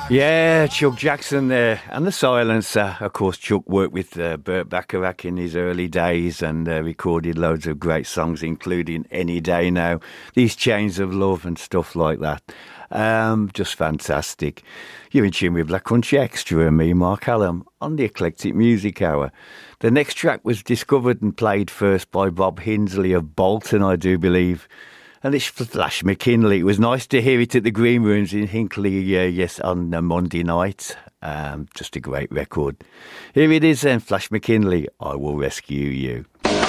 Yeah, Chuck Jackson there, and the Silencer. Of course, Chuck worked with Burt Bacharach in his early days and recorded loads of great songs, including Any Day Now, These Chains of Love and stuff like that. Just fantastic. You're in tune with Black Country Extra and me, Mark Hallam, on the Eclectic Music Hour. The next track was discovered and played first by Bob Hinsley of Bolton, I do believe. And it's Flash McKinley. It was nice to hear it at the Green Rooms in Hinckley, yes, on a Monday night. Just a great record. Here it is then, Flash McKinley, I Will Rescue You.